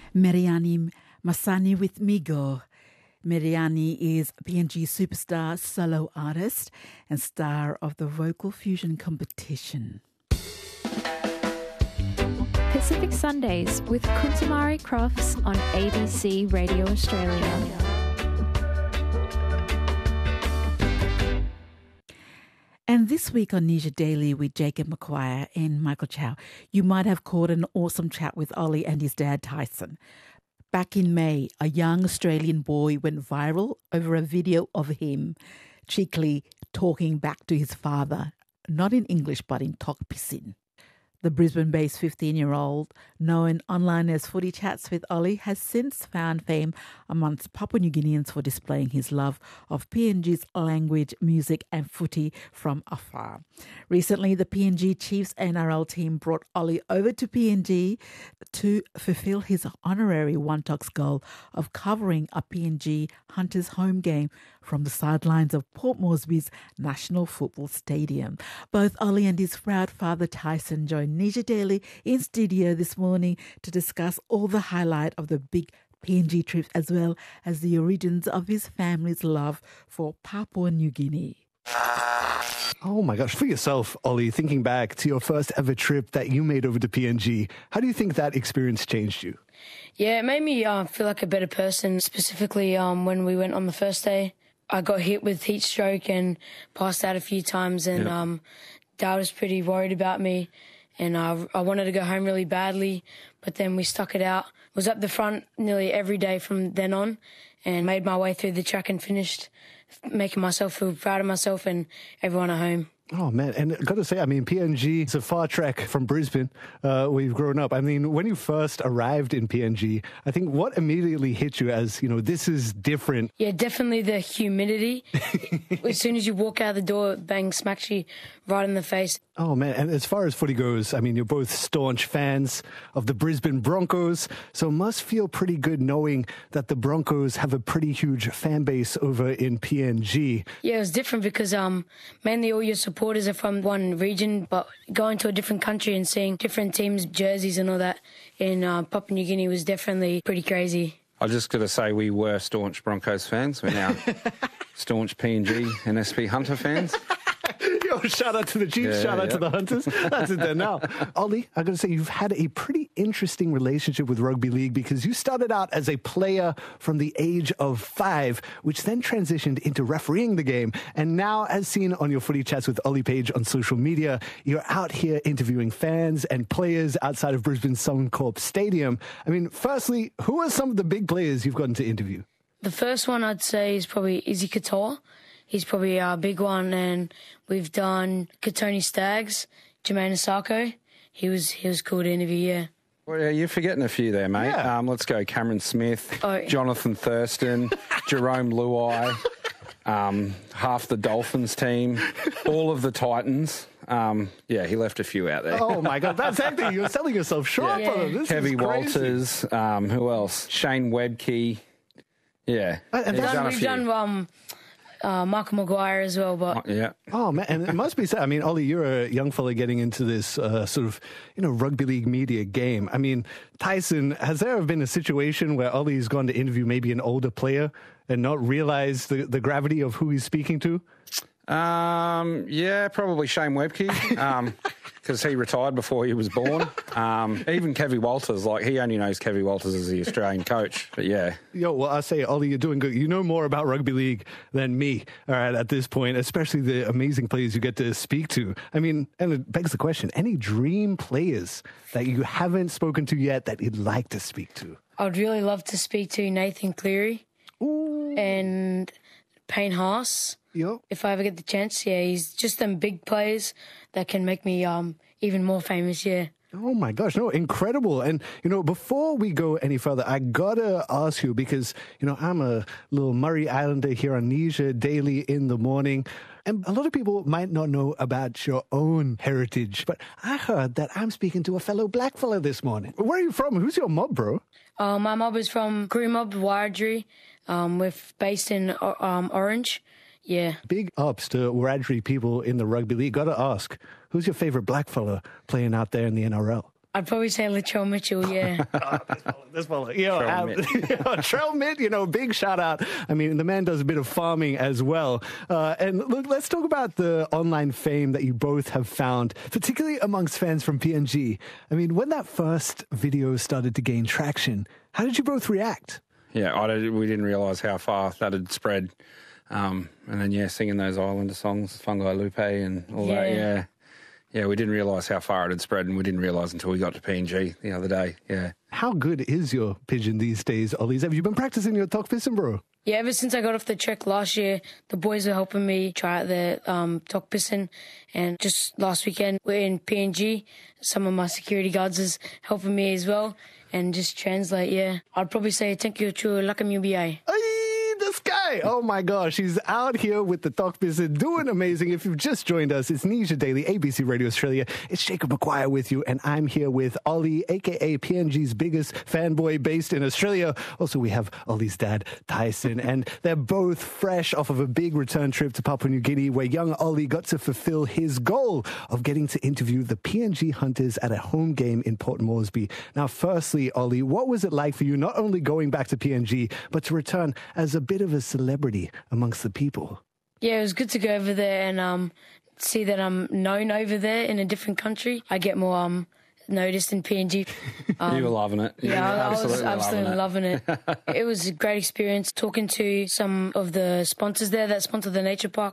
Meriani Masani with Migo. Meriani is PNG superstar solo artist and star of the Vocal Fusion competition. Pacific Sundays with Kuntamari Crofts on ABC Radio Australia. And this week on Nisha Daily with Jacob McQuire and Michael Chow, you might have caught an awesome chat with Ollie and his dad Tyson. Back in May, a young Australian boy went viral over a video of him cheekily talking back to his father, not in English but in Tok Pisin. The Brisbane-based 15-year-old, known online as Footy Chats with Ollie, has since found fame amongst Papua New Guineans for displaying his love of PNG's language, music and footy from afar. Recently, the PNG Chiefs NRL team brought Ollie over to PNG to fulfill his honorary One Talks goal of covering a PNG Hunters home game from the sidelines of Port Moresby's National Football Stadium. Both Ollie and his proud father Tyson joined Nisha Daily in studio this morning to discuss all the highlight of the big PNG trips as well as the origins of his family's love for Papua New Guinea. Oh my gosh, for yourself, Ollie, thinking back to your first ever trip that you made over to PNG, how do you think that experience changed you? Yeah, it made me feel like a better person, specifically when we went on the first day. I got hit with heat stroke and passed out a few times, and Dad was pretty worried about me, and I wanted to go home really badly, but then we stuck it out. Was up the front nearly every day from then on and made my way through the track and finished, making myself feel proud of myself and everyone at home. Oh, man. And I've got to say, I mean, PNG is a far trek from Brisbane, where you've grown up. I mean, when you first arrived in PNG, I think what immediately hit you as, this is different? Yeah, definitely the humidity. As soon as you walk out the door, it bang, smacks you right in the face. Oh, man. And as far as footy goes, I mean, you're both staunch fans of the Brisbane Broncos, so it must feel pretty good knowing that the Broncos have a pretty huge fan base over in PNG. Yeah, it was different because mainly all your supporters are from one region, but going to a different country and seeing different teams' jerseys and all that in Papua New Guinea was definitely pretty crazy. I just got to say we were staunch Broncos fans. We're now staunch PNG and SP Hunter fans. Yo, shout out to the Chiefs, shout out to the Hunters. That's it there now. Ollie, I got to say, you've had a pretty interesting relationship with rugby league because you started out as a player from the age of 5, which then transitioned into refereeing the game. And now, as seen on your Footy Chats with Ollie page on social media, you're out here interviewing fans and players outside of Brisbane's Suncorp Stadium. I mean, firstly, who are some of the big players you've gotten to interview? The first one I'd say is probably Izzy Katoa. He's probably our big one, and we've done Katoni Staggs, Jermaine Asako. He was cool to interview, yeah. Well, you're forgetting a few there, mate. Yeah. Let's go Cameron Smith, Oh. Jonathan Thurston, Jerome Luai, half the Dolphins team, all of the Titans. He left a few out there. Oh, my God. That's empty. You're selling yourself short, brother. This Kevy is crazy. Walters. Who else? Shane Webke. Yeah. And He's done a We've few. done Michael Maguire as well, but Yeah. Oh, man, and it must be sad. I mean, Ollie, you're a young fella getting into this sort of, rugby league media game. I mean, Tyson, has there ever been a situation where Ollie's gone to interview maybe an older player and not realized the gravity of who he's speaking to? Probably Shane Webke, because he retired before he was born. Even Kevy Walters, he only knows Kevy Walters as the Australian coach, but yeah. Yo, well, I say, Ollie, you're doing good. You know more about rugby league than me, all right, at this point, especially the amazing players you get to speak to. I mean, and it begs the question, any dream players that you haven't spoken to yet that you'd like to speak to? I'd really love to speak to Nathan Cleary and Payne Haas. Yo. If I ever get the chance, yeah, he's just them big players that can make me even more famous, yeah. Oh my gosh, no, incredible. And, before we go any further, I gotta ask you because, I'm a little Murray Islander here on Nisha Daily in the morning. And a lot of people might not know about your own heritage, but I heard that I'm speaking to a fellow black fella this morning. Where are you from? Who's your mob, bro? My mob is from Koori Mob, Wiradjuri. We're based in Orange. Yeah. Big ups to Wiradjuri people in the rugby league. Gotta ask, who's your favorite black fella playing out there in the NRL? I'd probably say Latrell Mitchell, yeah. That's follow. Trell Mitt, big shout out. I mean, the man does a bit of farming as well. And look, let's talk about the online fame that you both have found, particularly amongst fans from PNG. I mean, when that first video started to gain traction, how did you both react? Yeah, we didn't realise how far that had spread. And then, singing those Islander songs, Fungi Lupe and all that, yeah. Yeah, we didn't realise how far it had spread, and we didn't realise until we got to PNG the other day, yeah. How good is your pidgin these days, Ollie? Have you been practising your Tokpisin, bro? Yeah, ever since I got off the trek last year, the boys are helping me try out the Tokpisin. And just last weekend, we're in PNG. Some of my security guards is helping me as well. And just translate, yeah. I'd probably say thank you to Lakam This guy, oh my gosh, he's out here with the Tokpisin doing amazing. If you've just joined us, it's Nisha Daily, ABC Radio Australia. It's Jacob Maguire with you, and I'm here with Ollie, a.k.a. PNG's biggest fanboy based in Australia. Also, we have Ollie's dad, Tyson, and they're both fresh off of a big return trip to Papua New Guinea, where young Ollie got to fulfill his goal of getting to interview the PNG Hunters at a home game in Port Moresby. Now, firstly, Ollie, what was it like for you not only going back to PNG, but to return as a bit of a celebrity amongst the people? Yeah, it was good to go over there and see that I'm known over there in a different country. I get more noticed in PNG. You were loving it. Yeah, I was absolutely loving it. It was a great experience talking to some of the sponsors there that sponsor the nature park,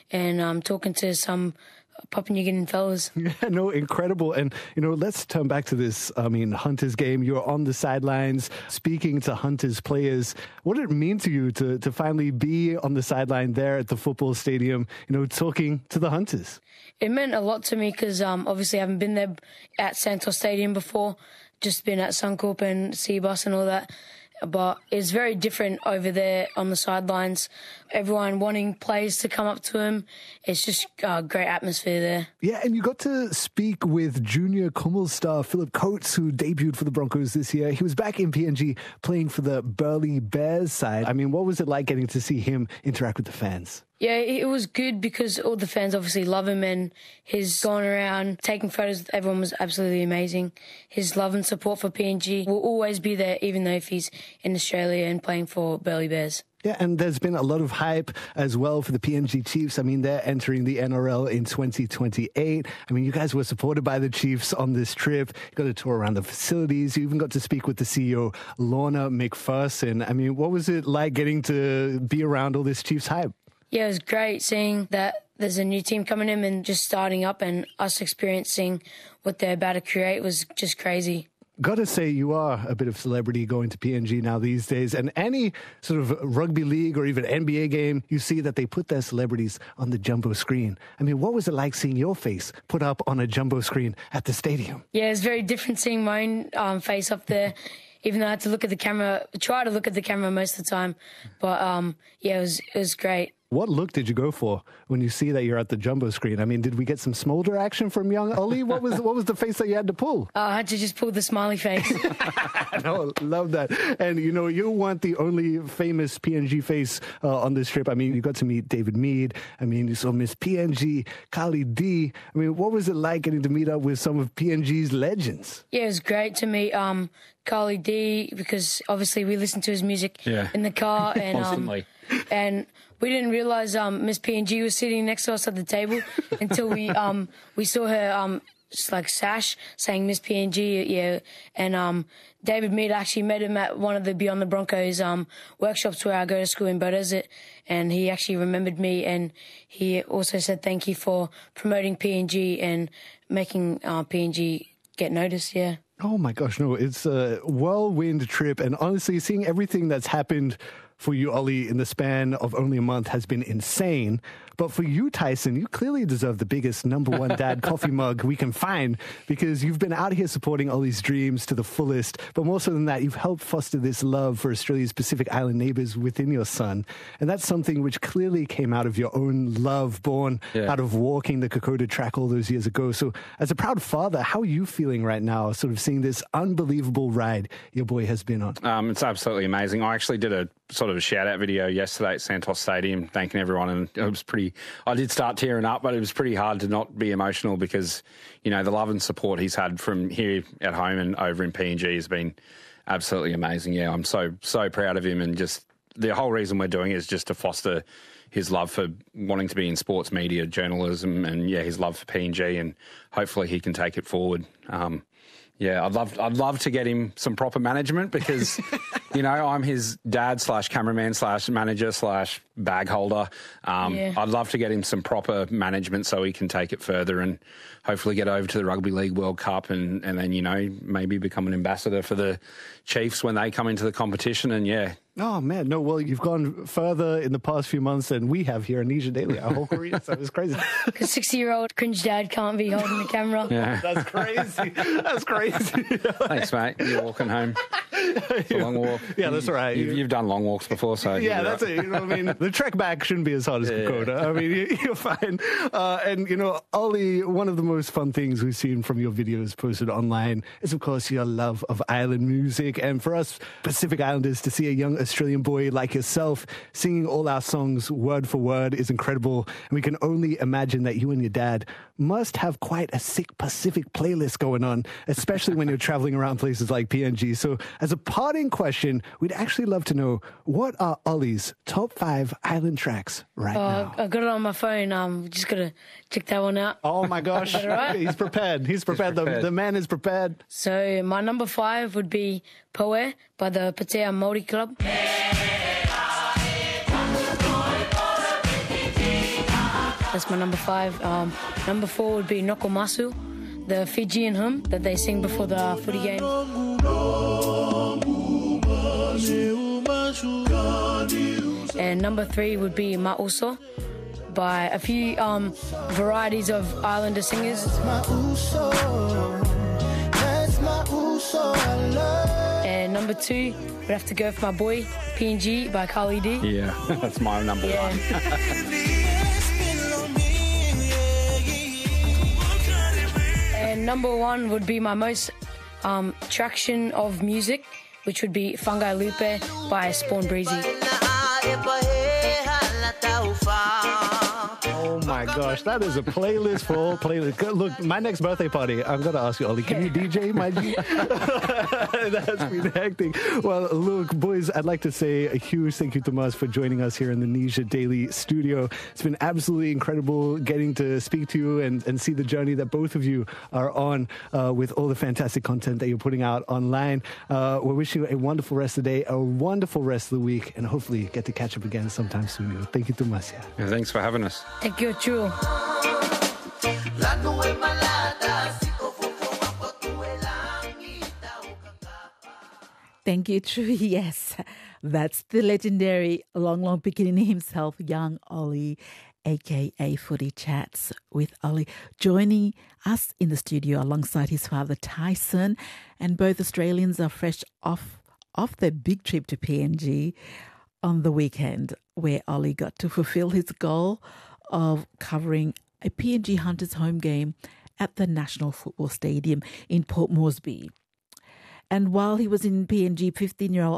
and talking to some Papua New Guinean fellas. Yeah, no, incredible. And, let's turn back to this, Hunters game. You're on the sidelines speaking to Hunters players. What did it mean to you to finally be on the sideline there at the football stadium, talking to the Hunters? It meant a lot to me because obviously I haven't been there at Santos Stadium before, just been at Suncorp and Seabus and all that. But it's very different over there on the sidelines. Everyone wanting players to come up to him. It's just a great atmosphere there. Yeah, and you got to speak with junior Commonwealth star Philip Coates, who debuted for the Broncos this year. He was back in PNG playing for the Burleigh Bears side. I mean, what was it like getting to see him interact with the fans? Yeah, it was good because all the fans obviously love him, and his going around taking photos with everyone was absolutely amazing. His love and support for PNG will always be there, even though if he's in Australia and playing for Burleigh Bears. Yeah, and there's been a lot of hype as well for the PNG Chiefs. I mean, they're entering the NRL in 2028. I mean, you guys were supported by the Chiefs on this trip. You got to tour around the facilities. You even got to speak with the CEO, Lorna McPherson. I mean, what was it like getting to be around all this Chiefs hype? Yeah, it was great seeing that there's a new team coming in and just starting up, and us experiencing what they're about to create was just crazy. Got to say, you are a bit of celebrity going to PNG now these days. And any sort of rugby league or even NBA game, you see that they put their celebrities on the jumbo screen. I mean, what was it like seeing your face put up on a jumbo screen at the stadium? Yeah, it's very different seeing my own face up there. Even though I had to look at the camera, try to look at the camera most of the time. But, yeah, it was great. What look did you go for when you see that you're at the jumbo screen? I mean, did we get some smolder action from young Ollie? What was the face that you had to pull? I had to just pull the smiley face. No, love that. And, you weren't the only famous PNG face on this trip. I mean, you got to meet David Mead. I mean, you saw Miss PNG, Carly D. I mean, what was it like getting to meet up with some of PNG's legends? Yeah, it was great to meet Carly D, because obviously we listened to his music in the car. And, constantly. And we didn't realise Miss PNG was sitting next to us at the table until we saw her sash saying Miss PNG, yeah. And David Mead actually met him at one of the Beyond the Broncos workshops where I go to school in Beaudesert, and he actually remembered me, and he also said thank you for promoting PNG and making PNG get noticed, yeah. Oh my gosh, no, it's a whirlwind trip, and honestly, seeing everything that's happened for you, Ollie, in the span of only a month has been insane. But for you, Tyson, you clearly deserve the biggest #1 dad coffee mug we can find, because you've been out here supporting Ollie's dreams to the fullest. But more so than that, you've helped foster this love for Australia's Pacific Island neighbours within your son. And that's something which clearly came out of your own love, born out of walking the Kokoda track all those years ago. So as a proud father, how are you feeling right now, sort of seeing this unbelievable ride your boy has been on? It's absolutely amazing. I actually did a sort of a shout-out video yesterday at Santos Stadium, thanking everyone, and it was pretty I did start tearing up, but it was pretty hard to not be emotional because, you know, the love and support he's had from here at home and over in PNG has been absolutely amazing. Yeah, I'm so proud of him, and just the whole reason we're doing it is just to foster his love for wanting to be in sports media, journalism, and his love for PNG, and hopefully he can take it forward. I'd love to get him some proper management because, you know, I'm his dad / cameraman / manager / bag holder. I'd love to get him some proper management so he can take it further and hopefully get over to the Rugby League World Cup and then, you know, maybe become an ambassador for the Chiefs when they come into the competition. And Oh, man. No, well, you've gone further in the past few months than we have here in Asia Daily, our whole career. So it's crazy. Because 60-year-old cringe dad can't be holding the camera. Yeah. That's crazy. That's crazy. Thanks, mate. You're walking home. It's a long walk. Yeah, that's right. You've done long walks before, so... Yeah, that's it. You know what I mean? The trek back shouldn't be as hard as Kokoda. I mean, you're fine. And, you know, Ollie, one of the most fun things we've seen from your videos posted online is, of course, your love of island music. And for us Pacific Islanders to see a young Australian boy like yourself singing all our songs word for word is incredible. And we can only imagine that you and your dad must have quite a sick Pacific playlist going on, especially when you're traveling around places like PNG. So as a parting question, we'd actually love to know, what are Ollie's top 5 island tracks right now? I got it on my phone. Just got to check that one out. Oh, my gosh. Right? He's prepared. He's prepared. The man is prepared. So my number 5 would be Poe by the Patea Māori Club. That's my number 5. Number 4 would be Noko Masu, the Fijian hymn that they sing before the footy game. And number 3 would be Ma'uso by a few varieties of Islander singers. And number 2 would have to go for my boy, PNG by Carly D. Yeah, that's my number 1. And number 1 would be my most traction of music, which would be Fungi Lupe by Spawn Breezy. Oh my gosh, that is a playlist for all playlists. Look, my next birthday party, I'm going to ask you, Ollie, can you DJ my G? That's been hectic. Well, look, boys, I'd like to say a huge thank you to Maz for joining us here in the Asia Daily studio. It's been absolutely incredible getting to speak to you and see the journey that both of you are on with all the fantastic content that you're putting out online. We're wishing you a wonderful rest of the day, a wonderful rest of the week, and hopefully get to catch up again sometime soon. Thank you to Maz. Yeah, thanks for having us. Thank you, True. Thank you, True. Yes, that's the legendary Long Beginning himself, young Ollie, a.k.a. Footy Chats with Ollie, joining us in the studio alongside his father, Tyson. And both Australians are fresh off their big trip to PNG on the weekend, where Ollie got to fulfill his goal of covering a PNG Hunters home game at the National Football Stadium in Port Moresby. And while he was in PNG, 15-year-old